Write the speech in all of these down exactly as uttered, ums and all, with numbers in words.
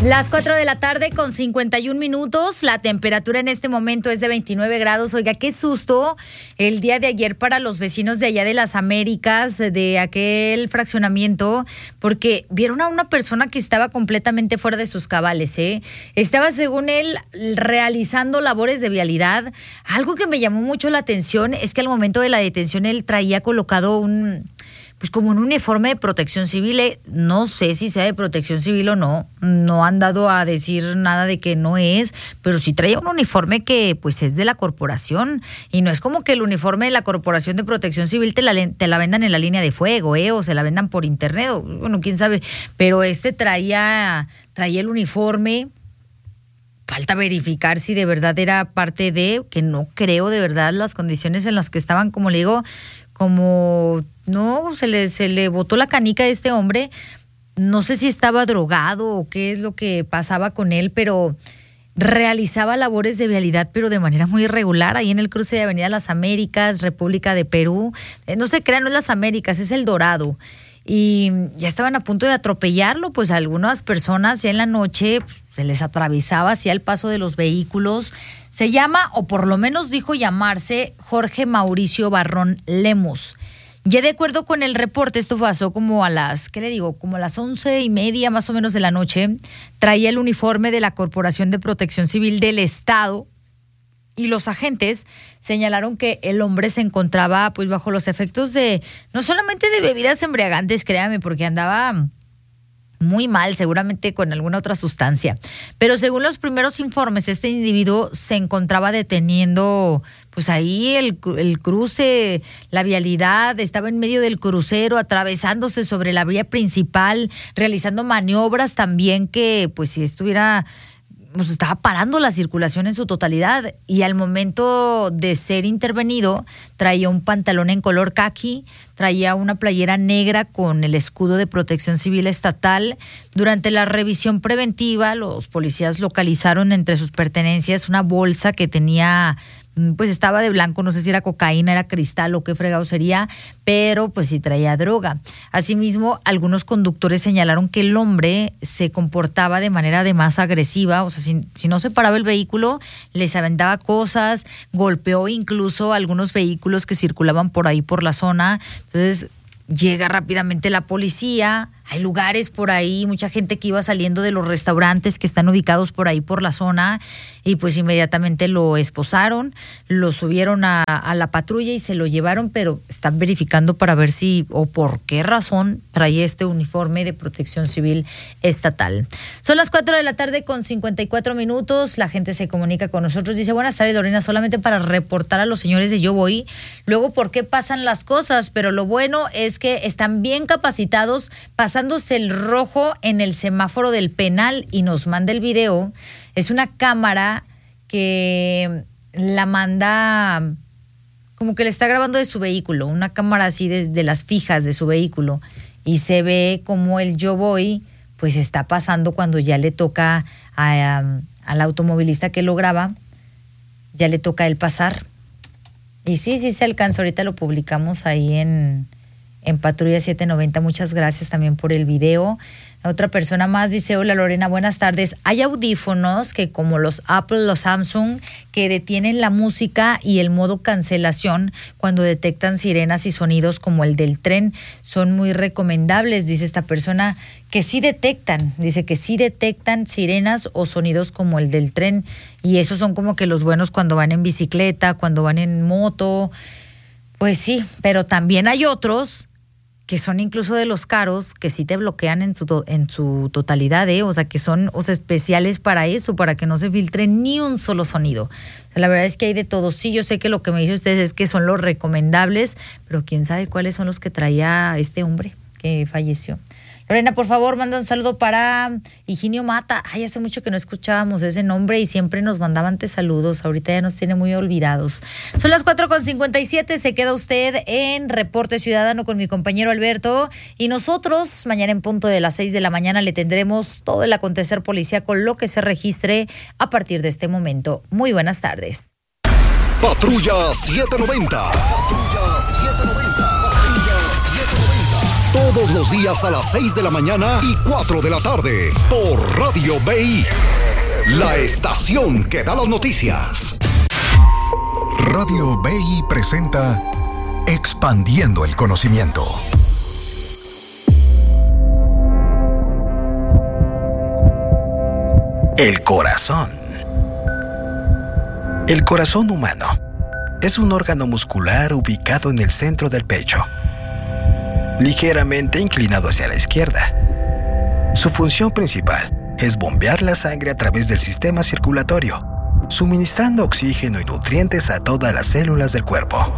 Las cuatro de la tarde con cincuenta y un minutos, la temperatura en este momento es de veintinueve grados. Oiga, qué susto el día de ayer para los vecinos de allá de las Américas, de aquel fraccionamiento, porque vieron a una persona que estaba completamente fuera de sus cabales, ¿eh? Estaba, según él, realizando labores de vialidad. Algo que me llamó mucho la atención es que al momento de la detención él traía colocado un... pues como un uniforme de protección civil, eh, no sé si sea de protección civil o no, no han dado a decir nada de que no es, pero sí traía un uniforme que pues es de la corporación, y no es como que el uniforme de la Corporación de Protección Civil te la, te la vendan en la línea de fuego, eh, o se la vendan por internet, o, bueno, quién sabe, pero este traía, traía el uniforme. Falta verificar si de verdad era parte de, que no creo de verdad las condiciones en las que estaban, como le digo, como no, se le, se le botó la canica a este hombre. No sé si estaba drogado o qué es lo que pasaba con él, pero realizaba labores de vialidad, pero de manera muy irregular, ahí en el cruce de Avenida Las Américas, República de Perú. Eh, no se crean, no es Las Américas, es El Dorado. Y ya estaban a punto de atropellarlo, pues a algunas personas ya en la noche pues, se les atravesaba hacia el paso de los vehículos. Se llama, o por lo menos dijo llamarse, Jorge Mauricio Barrón Lemos. Ya de acuerdo con el reporte, esto pasó como a las, ¿qué le digo? Como a las once y media más o menos de la noche. Traía el uniforme de la Corporación de Protección Civil del Estado, y los agentes señalaron que el hombre se encontraba pues bajo los efectos de, no solamente de bebidas embriagantes, créame, porque andaba muy mal, seguramente con alguna otra sustancia. Pero según los primeros informes, este individuo se encontraba deteniendo pues ahí el, el cruce, la vialidad, estaba en medio del crucero, atravesándose sobre la vía principal, realizando maniobras también que pues si estuviera... pues estaba parando la circulación en su totalidad, y al momento de ser intervenido traía un pantalón en color caqui, traía una playera negra con el escudo de Protección Civil Estatal. Durante la revisión preventiva, los policías localizaron entre sus pertenencias una bolsa que tenía, pues estaba de blanco, no sé si era cocaína, era cristal o qué fregado sería, pero pues sí traía droga. Asimismo, algunos conductores señalaron que el hombre se comportaba de manera de más agresiva, o sea, si, si no se paraba el vehículo, les aventaba cosas, golpeó incluso algunos vehículos que circulaban por ahí por la zona. Entonces llega rápidamente la policía. Hay lugares por ahí, mucha gente que iba saliendo de los restaurantes que están ubicados por ahí por la zona, y pues inmediatamente lo esposaron, lo subieron a, a la patrulla y se lo llevaron, pero están verificando para ver si o por qué razón traía este uniforme de Protección Civil Estatal. Son las cuatro de la tarde con cincuenta y cuatro minutos, la gente se comunica con nosotros, dice: buenas tardes, Lorena, solamente para reportar a los señores de Yo Voy, luego por qué pasan las cosas, pero lo bueno es que están bien capacitados, pasándose el rojo en el semáforo del penal, y nos manda el video. Es una cámara que la manda como que le está grabando de su vehículo, una cámara así de, de las fijas de su vehículo, y se ve como el Yo Voy pues está pasando cuando ya le toca a, a, al automovilista que lo graba, ya le toca a él pasar. Y sí, sí se alcanza, ahorita lo publicamos ahí en en Patrulla setecientos noventa. Muchas gracias también por el video. Otra persona más dice: hola Lorena, buenas tardes. Hay audífonos que, como los Apple, los Samsung, que detienen la música y el modo cancelación cuando detectan sirenas y sonidos como el del tren. Son muy recomendables, dice esta persona, que sí detectan, dice que sí detectan sirenas o sonidos como el del tren, y esos son como que los buenos cuando van en bicicleta, cuando van en moto. Pues sí, pero también hay otros que son incluso de los caros, que sí te bloquean en su, en su totalidad, ¿eh? O sea, que son o sea, especiales para eso, para que no se filtre ni un solo sonido. O sea, la verdad es que hay de todo. Sí, yo sé que lo que me dice ustedes es que son los recomendables, pero quién sabe cuáles son los que traía este hombre que falleció. Lorena, por favor, manda un saludo para Higinio Mata. Ay, hace mucho que no escuchábamos ese nombre y siempre nos mandaban te saludos. Ahorita ya nos tiene muy olvidados. Son las cuatro con cincuenta y siete. Se queda usted en Reporte Ciudadano con mi compañero Alberto. Y nosotros, mañana en punto de las seis de la mañana, le tendremos todo el acontecer policíaco, lo que se registre a partir de este momento. Muy buenas tardes. Patrulla setecientos noventa. Patrulla setecientos noventa. Patrulla setecientos noventa. Todos los días a las seis de la mañana y cuatro de la tarde por Radio B I, la estación que da las noticias. Radio B I presenta Expandiendo el Conocimiento. El corazón. El corazón humano es un órgano muscular ubicado en el centro del pecho, ligeramente inclinado hacia la izquierda. Su función principal es bombear la sangre a través del sistema circulatorio, suministrando oxígeno y nutrientes a todas las células del cuerpo.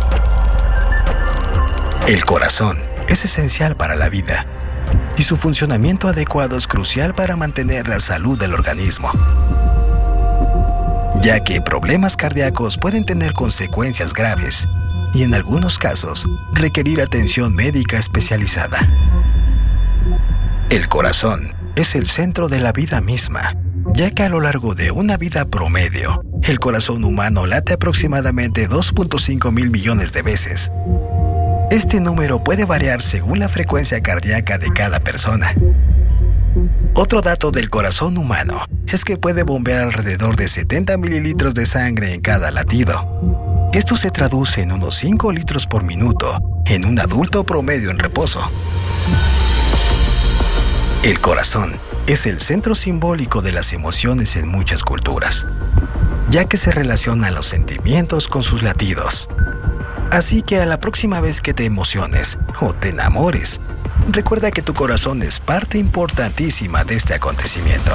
El corazón es esencial para la vida y su funcionamiento adecuado es crucial para mantener la salud del organismo, ya que problemas cardíacos pueden tener consecuencias graves y en algunos casos requerir atención médica especializada. El corazón es el centro de la vida misma, ya que a lo largo de una vida promedio, el corazón humano late aproximadamente dos punto cinco mil millones de veces. Este número puede variar según la frecuencia cardíaca de cada persona. Otro dato del corazón humano es que puede bombear alrededor de setenta mililitros de sangre en cada latido. Esto se traduce en unos cinco litros por minuto en un adulto promedio en reposo. El corazón es el centro simbólico de las emociones en muchas culturas, ya que se relaciona los sentimientos con sus latidos. Así que a la próxima vez que te emociones o te enamores, recuerda que tu corazón es parte importantísima de este acontecimiento.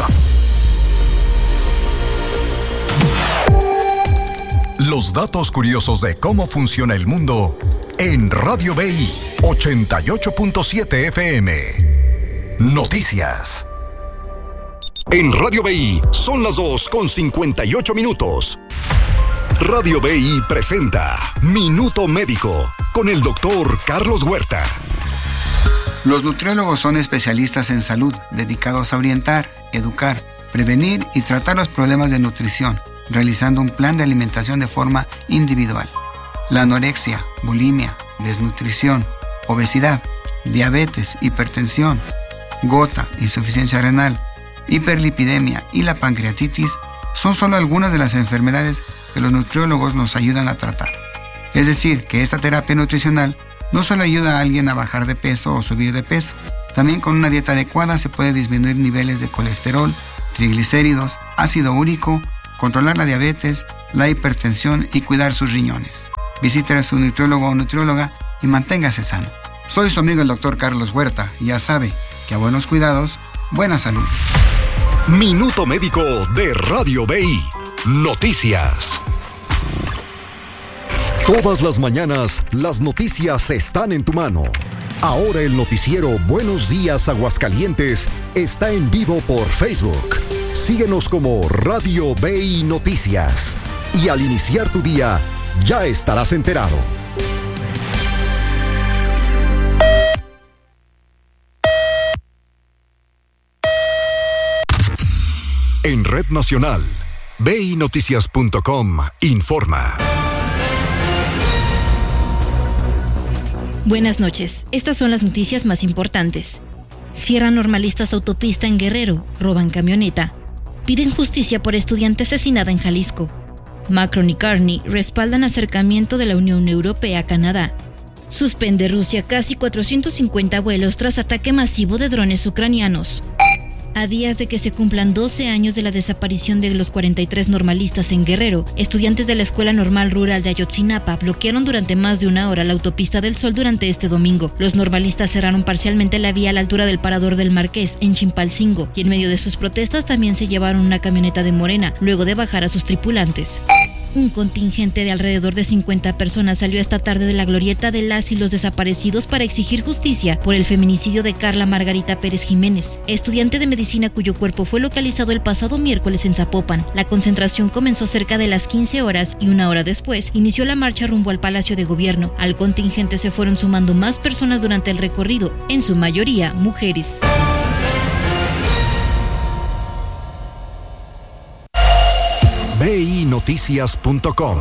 Los datos curiosos de cómo funciona el mundo en Radio B I ochenta y ocho punto siete F M. Noticias. En Radio B I son las dos con cincuenta y ocho minutos. Radio B I presenta Minuto Médico con el doctor Carlos Huerta. Los nutriólogos son especialistas en salud, dedicados a orientar, educar, prevenir y tratar los problemas de nutrición, realizando un plan de alimentación de forma individual. La anorexia, bulimia, desnutrición, obesidad, diabetes, hipertensión, gota, insuficiencia renal, hiperlipidemia y la pancreatitis son solo algunas de las enfermedades que los nutriólogos nos ayudan a tratar. Es decir, que esta terapia nutricional no solo ayuda a alguien a bajar de peso o subir de peso, también con una dieta adecuada se puede disminuir niveles de colesterol, triglicéridos, ácido úrico, controlar la diabetes, la hipertensión y cuidar sus riñones. Visite a su nutriólogo o nutrióloga y manténgase sano. Soy su amigo el doctor Carlos Huerta y ya sabe que a buenos cuidados, buena salud. Minuto Médico de Radio B I. Noticias. Todas las mañanas, las noticias están en tu mano. Ahora el noticiero Buenos Días Aguascalientes está en vivo por Facebook. Síguenos como Radio B I Noticias. Y al iniciar tu día, ya estarás enterado. En Red Nacional, B I Noticias punto com informa. Buenas noches. Estas son las noticias más importantes. Cierran normalistas autopista en Guerrero, roban camioneta. Piden justicia por estudiante asesinada en Jalisco. Macron y Carney respaldan acercamiento de la Unión Europea a Canadá. Suspende Rusia casi cuatrocientos cincuenta vuelos tras ataque masivo de drones ucranianos. A días de que se cumplan doce años de la desaparición de los cuarenta y tres normalistas en Guerrero, estudiantes de la Escuela Normal Rural de Ayotzinapa bloquearon durante más de una hora la autopista del Sol durante este domingo. Los normalistas cerraron parcialmente la vía a la altura del Parador del Marqués, en Chimpalcingo, y en medio de sus protestas también se llevaron una camioneta de Morena, luego de bajar a sus tripulantes. Un contingente de alrededor de cincuenta personas salió esta tarde de la glorieta de las y los desaparecidos para exigir justicia por el feminicidio de Carla Margarita Pérez Jiménez, estudiante de medicina cuyo cuerpo fue localizado el pasado miércoles en Zapopan. La concentración comenzó cerca de las quince horas y una hora después inició la marcha rumbo al Palacio de Gobierno. Al contingente se fueron sumando más personas durante el recorrido, en su mayoría mujeres. B I Noticias punto com.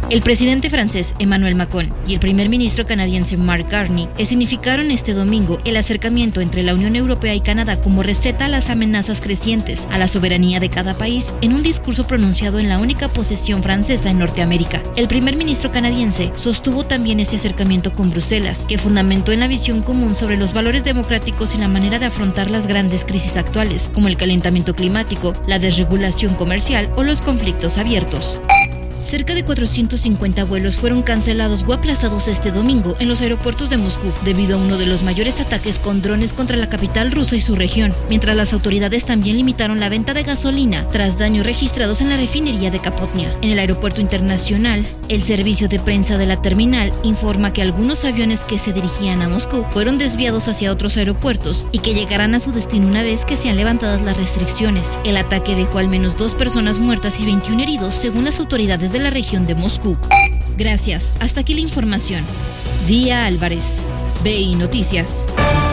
El presidente francés Emmanuel Macron y el primer ministro canadiense Mark Carney escenificaron este domingo el acercamiento entre la Unión Europea y Canadá como receta a las amenazas crecientes a la soberanía de cada país en un discurso pronunciado en la única posesión francesa en Norteamérica. El primer ministro canadiense sostuvo también ese acercamiento con Bruselas, que fundamentó en la visión común sobre los valores democráticos y la manera de afrontar las grandes crisis actuales, como el calentamiento climático, la desregulación comercial o los conflictos abiertos. Cerca de cuatrocientos cincuenta vuelos fueron cancelados o aplazados este domingo en los aeropuertos de Moscú debido a uno de los mayores ataques con drones contra la capital rusa y su región, mientras las autoridades también limitaron la venta de gasolina tras daños registrados en la refinería de Kapotnia. En el aeropuerto internacional, el servicio de prensa de la terminal informa que algunos aviones que se dirigían a Moscú fueron desviados hacia otros aeropuertos y que llegarán a su destino una vez que sean levantadas las restricciones. El ataque dejó al menos dos personas muertas y veintiún heridos, según las autoridades de la región de Moscú. Gracias. Hasta aquí la información. Día Álvarez, B I Noticias.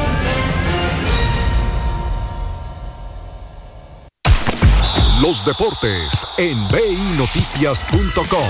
Los deportes en b i noticias punto com.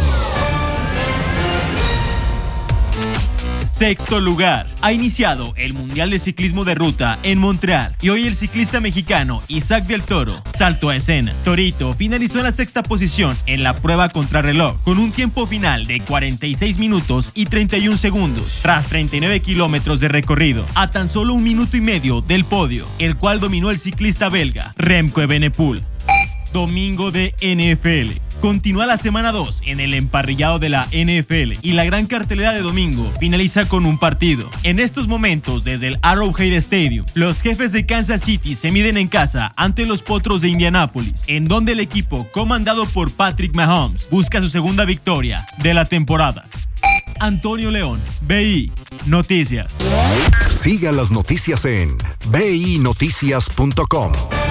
Sexto lugar. Ha iniciado el Mundial de Ciclismo de Ruta en Montreal y hoy el ciclista mexicano Isaac del Toro saltó a escena. Torito finalizó en la sexta posición en la prueba contrarreloj con un tiempo final de cuarenta y seis minutos y treinta y un segundos tras treinta y nueve kilómetros de recorrido, a tan solo un minuto y medio del podio, el cual dominó el ciclista belga Remco Evenepoel. Domingo de N F L. Continúa la semana dos en el emparrillado de la N F L y la gran cartelera de domingo finaliza con un partido. En estos momentos, desde el Arrowhead Stadium, los Jefes de Kansas City se miden en casa ante los Potros de Indianápolis, en donde el equipo comandado por Patrick Mahomes busca su segunda victoria de la temporada. Antonio León, B I Noticias. Siga las noticias en b i noticias punto com.